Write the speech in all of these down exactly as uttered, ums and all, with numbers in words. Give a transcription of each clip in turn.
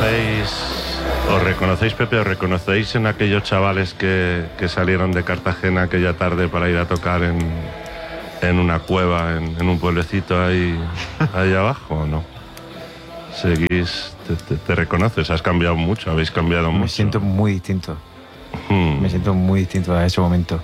reconocéis, os reconocéis, Pepe, os reconocéis en aquellos chavales que, que salieron de Cartagena aquella tarde para ir a tocar en, en una cueva, en, en un pueblecito ahí, ahí abajo, ¿o no? Seguís, te, te, te reconoces, has cambiado mucho, habéis cambiado mucho. Me siento muy distinto. Hmm. Me siento muy distinto a ese momento.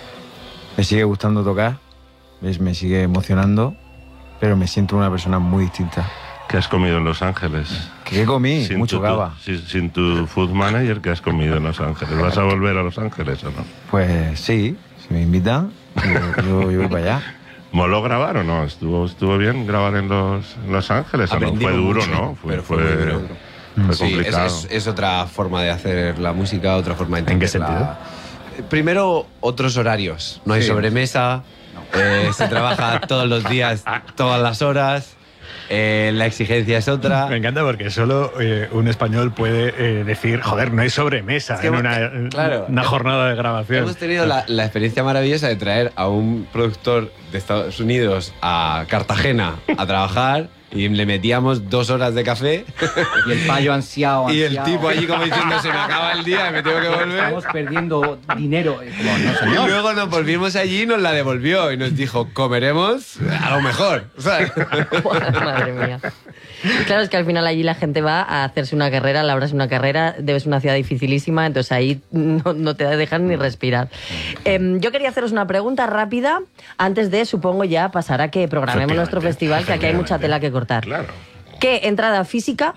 Me sigue gustando tocar, ¿ves? Me sigue emocionando, pero me siento una persona muy distinta. ¿Qué has comido en Los Ángeles? ¿Qué comí? Sin Mucho tu, gaba. Sin, sin tu food manager, ¿qué has comido en Los Ángeles? ¿Vas a volver a Los Ángeles o no? Pues sí, si me invitan, yo, yo, yo voy para allá. ¿Moló grabar o no? ¿Estuvo, estuvo bien grabar en Los, en los Ángeles o no? Fue duro, mucho, ¿no? Fue, pero fue, fue, muy duro, duro. fue Sí, complicado. es, es, es otra forma de hacer la música, otra forma de ¿En qué entenderla. Primero, otros horarios. No hay Sí. sobremesa, no. eh, se trabaja todos los días, todas las horas. Eh, la exigencia es otra. Me encanta porque solo eh, un español puede eh, decir, joder, no hay sobremesa Es que, en una, eh, claro, una jornada de grabación. Hemos tenido la, la experiencia maravillosa de traer a un productor de Estados Unidos a Cartagena a trabajar y le metíamos dos horas de café. Y el payo ansiado, Y el ansiado. tipo allí como diciendo, se me acaba el día, me tengo que volver. Estamos perdiendo dinero. Y como, no, señor. Y luego nos volvimos allí y nos la devolvió y nos dijo, comeremos a lo mejor. ¿Sabes? Madre mía. Claro, es que al final allí la gente va a hacerse una carrera, labrarse una carrera, debes una ciudad dificilísima, entonces ahí no, no te dejan ni respirar. Eh, yo quería haceros una pregunta rápida antes de, supongo, ya pasar a que programemos nuestro festival, que aquí hay mucha tela que cortar. Claro. ¿Qué entrada física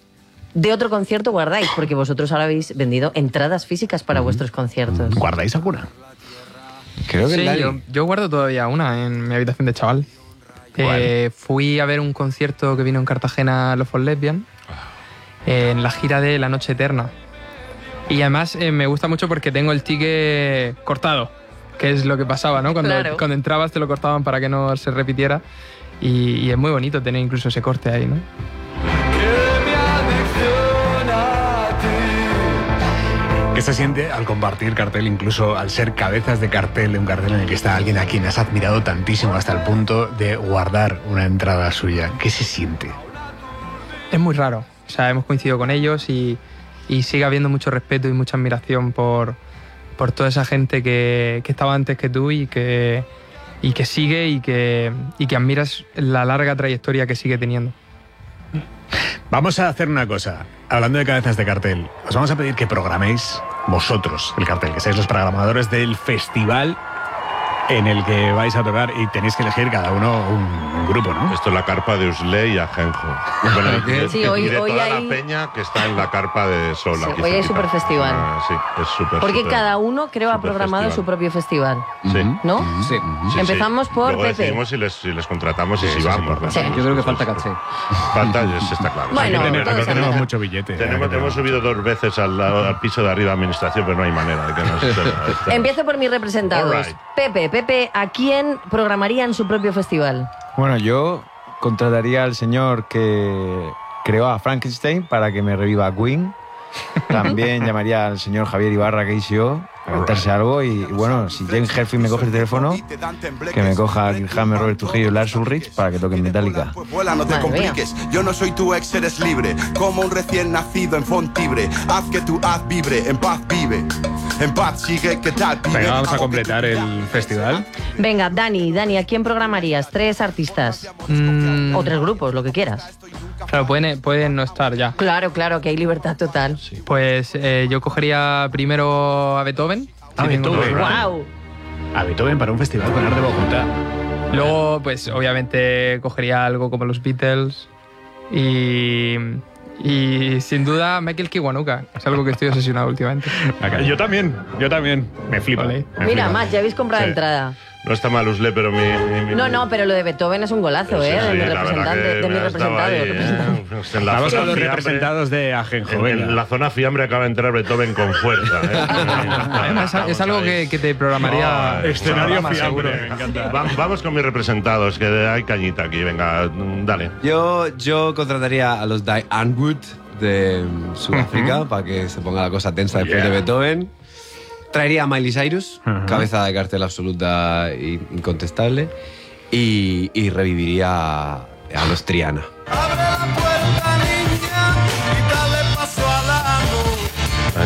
de otro concierto guardáis? Porque vosotros ahora habéis vendido entradas físicas para vuestros conciertos. ¿Guardáis alguna? Creo que Sí, el Dani. yo, yo guardo todavía una en mi habitación de chaval. Eh, fui a ver un concierto que vino en Cartagena, Love for Lesbian, eh, en la gira de La Noche Eterna. Y además eh, me gusta mucho porque tengo el ticket cortado, que es lo que pasaba, ¿no? Cuando, Claro. cuando entrabas te lo cortaban para que no se repitiera. Y, y es muy bonito tener incluso ese corte ahí, ¿no? ¿Qué se siente al compartir cartel, incluso al ser cabezas de cartel de un cartel en el que está alguien a quien has admirado tantísimo hasta el punto de guardar una entrada suya? ¿Qué se siente? Es muy raro. O sea, hemos coincidido con ellos y, y sigue habiendo mucho respeto y mucha admiración por, por toda esa gente que, que estaba antes que tú y que, y que sigue y que, y que admiras la larga trayectoria que sigue teniendo. Vamos a hacer una cosa. Hablando de cabezas de cartel, os vamos a pedir que programéis vosotros el cartel, que seáis los programadores del festival en el que vais a tocar y tenéis que elegir cada uno un, un grupo, ¿no? Esto es la carpa de Usle y Ajenjo. Bueno, y de, Sí, hoy- y de hoy toda hay- la peña que está en la carpa de Sol. Sí, aquí hoy hay cerquita. superfestival. Ah, sí, es súper, Porque súper- cada uno, creo, ha programado superfestival. su propio festival, Sí. ¿no? Sí. Sí, Empezamos sí. por Luego Pepe. decidimos si les, si les contratamos y Sí, si eso es vamos. importante. ¿no? Sí. Yo creo que Eso falta es- caché. Falta, eso está claro. Bueno, Aquí tenemos, todo aquí se tenemos arregla. mucho billete. Tenemos, Aquí hemos subido dos veces al, al piso de arriba de administración, pero no hay manera de que nos... está- Empiezo por mis representados. All right. Pepe, Pepe, ¿a quién programaría en su propio festival? Bueno, yo contrataría al señor que creó a Frankenstein para que me reviva a Queen. También llamaría al señor Javier Ibarra, que hice yo, a cantarse algo. Y, y bueno, si James Hetfield me coge el teléfono, que me coja Kirk Hammett, Robert Trujillo y Lars Ulrich para que toquen Metallica. Pues vuela, no te Madre mía. compliques. Yo no soy tu ex, eres libre. Como un recién nacido en Fontibre. Haz que tu haz vibre, en paz vive. En paz sigue, ¿qué tal? pibe? Venga, vamos a Hago que completar tu vida el festival. Venga, Dani, Dani, ¿a quién programarías? Tres artistas. Mm, O tres grupos, lo que quieras. claro, pueden, pueden no estar ya. Claro, claro, que hay libertad total. Pues eh, yo cogería primero a Beethoven. A si tengo Beethoven. suerte. ¡Wow! A Beethoven para un festival con Art de Bogotá. Luego, pues obviamente cogería algo como los Beatles y, y sin duda Michael Kiwanuka. Es algo que estoy obsesionado últimamente. Yo también, yo también. Me flipa. Vale. me Mira, flipa. más, ya habéis comprado Sí. entrada. No está mal Usle, pero mi... mi- mi- No, no, pero lo de Beethoven es un golazo, Sí, ¿eh? sí, de mi la verdad representante. que De mi me ha estado representado. ahí, representante. ¿eh? En la Vamos zona con los fiambre- representados de Ajenjo. En, venga. en la zona fiambre acaba de entrar Beethoven con fuerza. ¿eh? Además, es, es algo que, que te programaría. No, Escenario más fiambre, seguro. me encanta. Va- vamos con mis representados, que hay cañita aquí. Venga, dale. Yo, yo contrataría a los Diane Wood de mm, Sudáfrica para que se ponga la cosa tensa después Yeah. de Beethoven. Traería a Miley Cyrus, Ujú. cabeza de cartel absoluta e incontestable. Y, y reviviría a, a los Triana. Abre la puerta, niña, y dale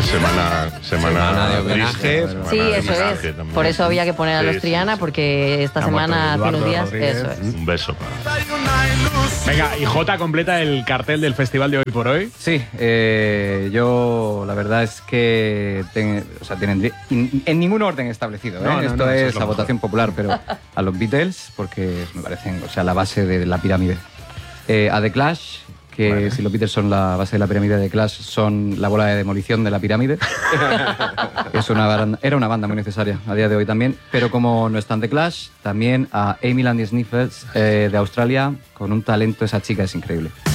semana, semana, Semana de homenaje. semana Sí, de eso homenaje es. también. Por eso había que poner a Sí, los sí, Triana, sí. porque esta Ha muerto semana, hace unos Eduardo días, Rodríguez. eso es. Un beso para. Venga, y Jota completa el cartel del festival de hoy por hoy. Sí, eh, yo la verdad es que ten- o sea, tienen in- en ningún orden establecido. ¿eh? No, no, Esto no, eso es es lo la mejor. votación popular, pero a los Beatles, porque me parecen, o sea, la base de la pirámide. Eh, a The Clash, que Vale. si los Beatles son la base de la pirámide, de Clash son la bola de demolición de la pirámide. Es una banda- era una banda muy necesaria a día de hoy también, pero como no están The Clash, también a Amy Landy Sniffles eh, de Australia, con un talento, esa chica es increíble.